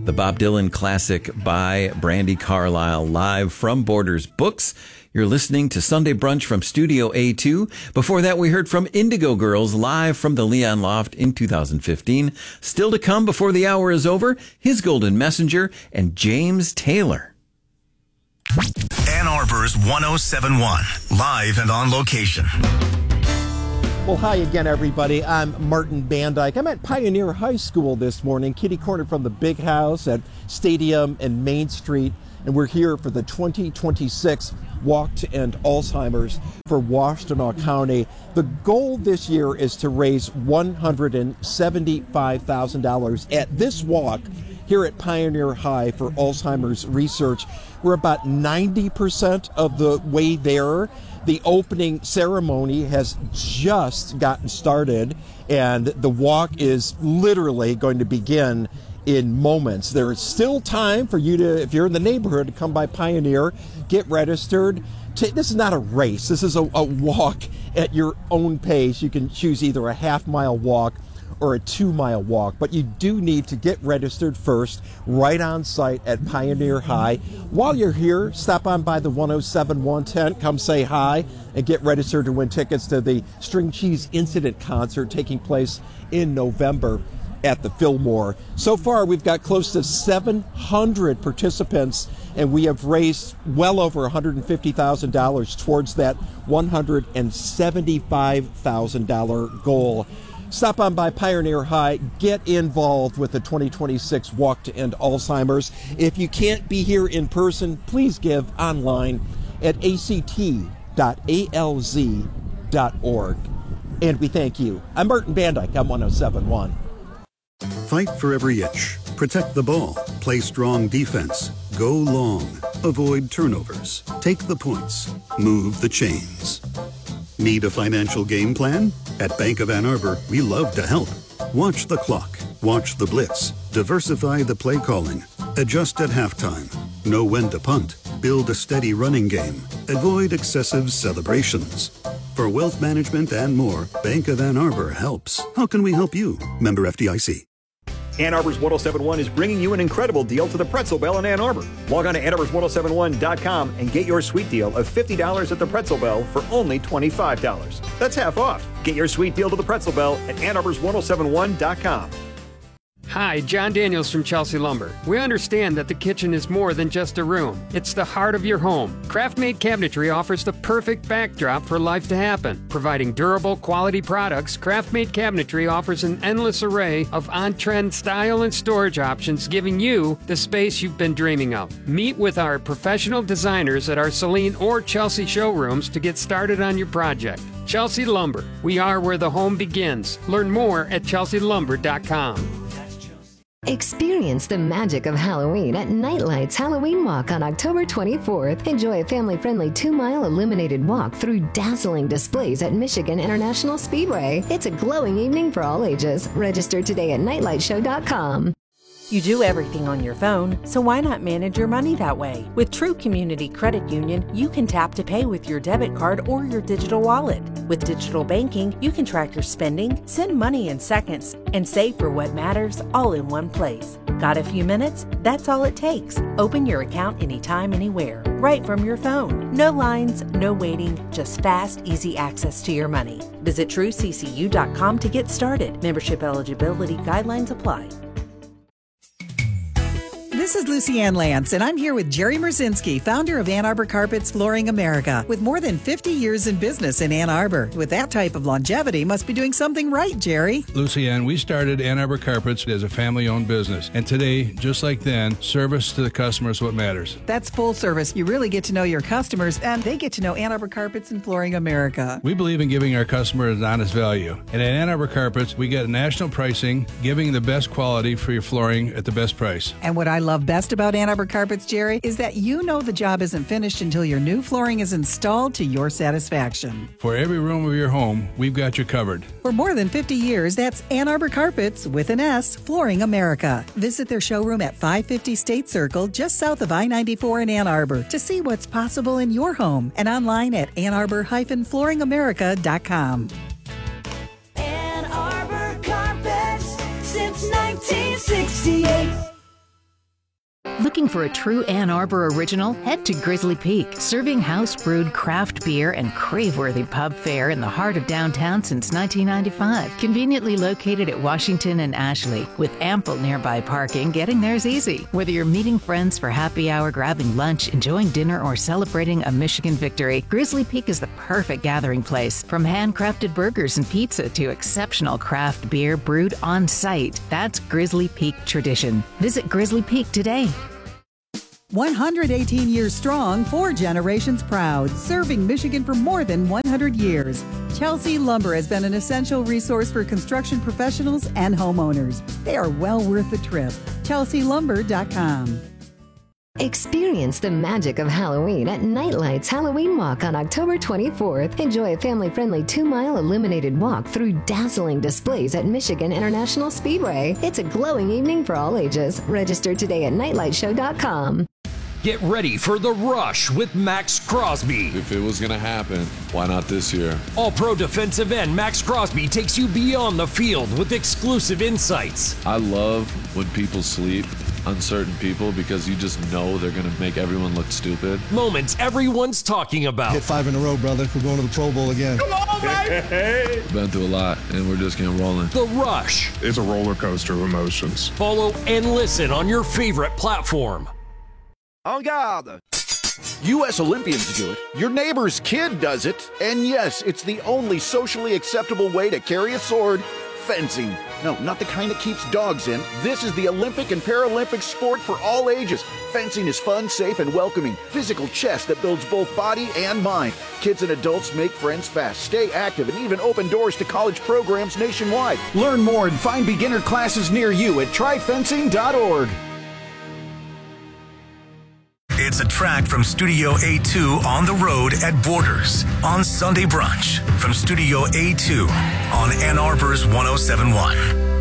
The Bob Dylan classic by Brandi Carlile, live from Borders Books. You're listening to Sunday Brunch from Studio A2. Before that, we heard from Indigo Girls live from the Leon Loft in 2015. Still to come before the hour is over, His Golden Messenger and James Taylor. Ann Arbor's 1071, live and on location. Well, hi again, everybody. I'm Martin Bandyke. I'm at Pioneer High School this morning, kitty corner from the big house at Stadium and Main Street. And we're here for the 2026 Walk to End Alzheimer's for Washtenaw County. The goal this year is to raise $175,000 at this walk here at Pioneer High for Alzheimer's research. We're about 90% of the way there. The opening ceremony has just gotten started, and the walk is literally going to begin in moments. There is still time for you to, if you're in the neighborhood, to come by Pioneer, get registered. This is not a race. This is a walk at your own pace. You can choose either a half-mile walk or a 2-mile walk, but you do need to get registered first, right on site at Pioneer High. While you're here, stop on by the 1071 tent, come say hi, and get registered to win tickets to the String Cheese Incident concert taking place in November at the Fillmore. So far, we've got close to 700 participants, and we have raised well over $150,000 towards that $175,000 goal. Stop on by Pioneer High, get involved with the 2026 Walk to End Alzheimer's. If you can't be here in person, please give online at act.alz.org. And we thank you. I'm Martin Bandyke on 1071. Fight for every inch. Protect the ball. Play strong defense. Go long. Avoid turnovers. Take the points. Move the chains. Need a financial game plan? At Bank of Ann Arbor, we love to help. Watch the clock. Watch the blitz. Diversify the play calling. Adjust at halftime. Know when to punt. Build a steady running game. Avoid excessive celebrations. For wealth management and more, Bank of Ann Arbor helps. How can we help you? Member FDIC. Ann Arbor's 1071 is bringing you an incredible deal to the Pretzel Bell in Ann Arbor. Log on to AnnArbor's1071.com and get your sweet deal of $50 at the Pretzel Bell for only $25. That's half off. Get your sweet deal to the Pretzel Bell at AnnArbor's1071.com. Hi, John Daniels from Chelsea Lumber. We understand that the kitchen is more than just a room. It's the heart of your home. Craft-made cabinetry offers the perfect backdrop for life to happen. Providing durable, quality products, Craft-made cabinetry offers an endless array of on-trend style and storage options, giving you the space you've been dreaming of. Meet with our professional designers at our Saline or Chelsea showrooms to get started on your project. Chelsea Lumber. We are where the home begins. Learn more at chelsealumber.com. Experience the magic of Halloween at Nightlight's Halloween Walk on October 24th. Enjoy a family-friendly 2-mile illuminated walk through dazzling displays at Michigan International Speedway. It's a glowing evening for all ages. Register today at nightlightshow.com. You do everything on your phone, so why not manage your money that way? With True Community Credit Union, you can tap to pay with your debit card or your digital wallet. With digital banking, you can track your spending, send money in seconds, and save for what matters all in one place. Got a few minutes? That's all it takes. Open your account anytime, anywhere, right from your phone. No lines, no waiting, just fast, easy access to your money. Visit TrueCCU.com to get started. Membership eligibility guidelines apply. This is Lucy Ann Lance, and I'm here with Jerry Merzinski, founder of Ann Arbor Carpets Flooring America. With more than 50 years in business in Ann Arbor, with that type of longevity, must be doing something right, Jerry. Lucy Ann, we started Ann Arbor Carpets as a family-owned business, and today, just like then, service to the customer is what matters. That's full service. You really get to know your customers, and they get to know Ann Arbor Carpets and Flooring America. We believe in giving our customers an honest value, and at Ann Arbor Carpets, we get national pricing, giving the best quality for your flooring at the best price. And what I love best about Ann Arbor Carpets, Jerry, is that you know the job isn't finished until your new flooring is installed to your satisfaction. For every room of your home, we've got you covered. For more than 50 years, that's Ann Arbor Carpets, with an S, Flooring America. Visit their showroom at 550 State Circle, just south of I-94 in Ann Arbor, to see what's possible in your home, and online at AnnArbor-FlooringAmerica.com. Ann Arbor Carpets, since 1968. Looking for a true Ann Arbor original? Head to Grizzly Peak, serving house-brewed craft beer and crave-worthy pub fare in the heart of downtown since 1995. Conveniently located at Washington and Ashley, with ample nearby parking, getting there's easy. Whether you're meeting friends for happy hour, grabbing lunch, enjoying dinner, or celebrating a Michigan victory, Grizzly Peak is the perfect gathering place. From handcrafted burgers and pizza to exceptional craft beer brewed on site, that's Grizzly Peak tradition. Visit Grizzly Peak today. 118 years strong, 4 generations proud, serving Michigan for more than 100 years. Chelsea Lumber has been an essential resource for construction professionals and homeowners. They are well worth the trip. ChelseaLumber.com. Experience the magic of Halloween at Nightlights Halloween Walk on October 24th. Enjoy a family-friendly 2-mile illuminated walk through dazzling displays at Michigan International Speedway. It's a glowing evening for all ages. Register today at nightlightshow.com. Get ready for The Rush with Max Crosby. If it was going to happen, why not this year? All-pro defensive end Max Crosby takes you beyond the field with exclusive insights. I love when people sleep on certain people because you just know they're going to make everyone look stupid. Moments everyone's talking about. Hit 5 in a row, brother. We're going to the Pro Bowl again. Come on, baby! Been through a lot, and we're just getting rolling. The Rush. It's a roller coaster of emotions. Follow and listen on your favorite platform. En garde! U.S. Olympians do it. Your neighbor's kid does it. And yes, it's the only socially acceptable way to carry a sword. Fencing. No, not the kind that keeps dogs in. This is the Olympic and Paralympic sport for all ages. Fencing is fun, safe, and welcoming. Physical chess that builds both body and mind. Kids and adults make friends fast, stay active, and even open doors to college programs nationwide. Learn more and find beginner classes near you at tryfencing.org. It's a track from Studio A2 on the road at Borders on Sunday Brunch from Studio A2 on Ann Arbor's 107.1.